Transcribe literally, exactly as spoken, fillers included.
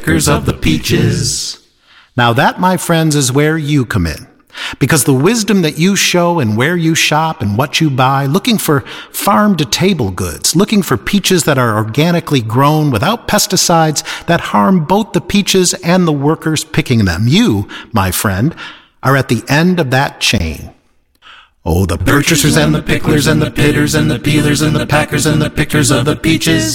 pickers of the peaches. Now that, my friends, is where you come in. Because the wisdom that you show in where you shop and what you buy, looking for farm-to-table goods, looking for peaches that are organically grown without pesticides that harm both the peaches and the workers picking them. You, my friend, are at the end of that chain. Oh, the purchasers and the picklers and the pitters and the peelers and the packers and the pickers of the peaches.